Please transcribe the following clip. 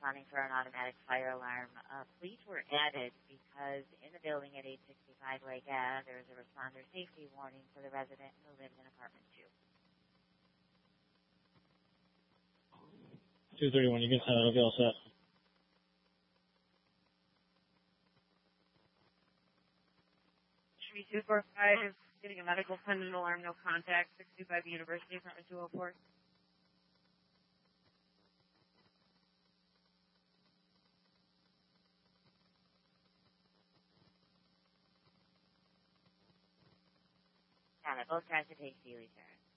responding for an automatic fire alarm. Police were added because in the building at 865 Lake Ave, there is a responder safety warning for the resident who lives in apartment 2. 231, you can send it. I'll be all set. Should be 245, getting a medical pendant alarm, no contact, 625 University, apartment 204. Got it. Both cars to take Sealy Terrace.